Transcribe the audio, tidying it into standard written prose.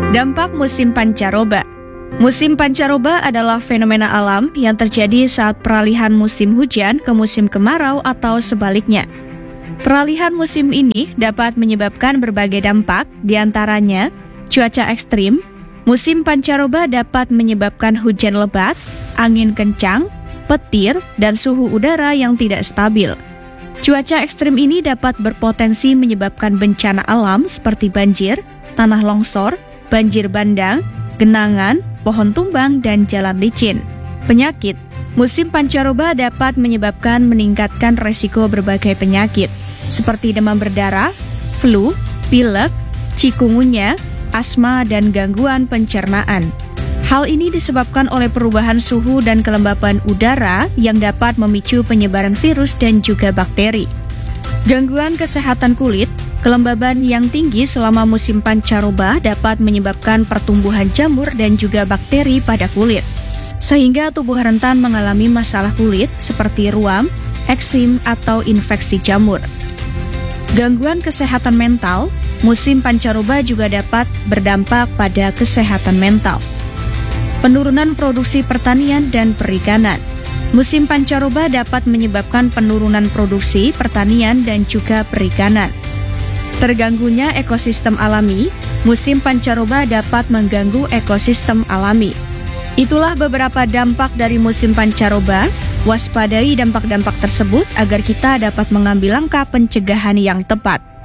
Dampak musim pancaroba. Musim pancaroba adalah fenomena alam yang terjadi saat peralihan musim hujan ke musim kemarau atau sebaliknya. Peralihan musim ini dapat menyebabkan berbagai dampak, diantaranya cuaca ekstrim. Musim pancaroba dapat menyebabkan hujan lebat, angin kencang, petir, dan suhu udara yang tidak stabil. Cuaca ekstrim ini dapat berpotensi menyebabkan bencana alam seperti banjir, tanah longsor, banjir bandang, genangan, pohon tumbang, dan jalan licin. Penyakit. Musim pancaroba dapat menyebabkan meningkatkan resiko berbagai penyakit, seperti demam berdarah, flu, pilek, cikungunya, asma, dan gangguan pencernaan. Hal ini disebabkan oleh perubahan suhu dan kelembapan udara yang dapat memicu penyebaran virus dan juga bakteri. Gangguan kesehatan kulit. Kelembaban yang tinggi selama musim pancaroba dapat menyebabkan pertumbuhan jamur dan juga bakteri pada kulit, sehingga tubuh rentan mengalami masalah kulit seperti ruam, eksim, atau infeksi jamur. Gangguan kesehatan mental. Musim pancaroba juga dapat berdampak pada kesehatan mental. Penurunan produksi pertanian dan perikanan. Musim pancaroba dapat menyebabkan penurunan produksi pertanian dan juga perikanan. Terganggunya ekosistem alami. Musim pancaroba dapat mengganggu ekosistem alami. Itulah beberapa dampak dari musim pancaroba. Waspadai dampak-dampak tersebut agar kita dapat mengambil langkah pencegahan yang tepat.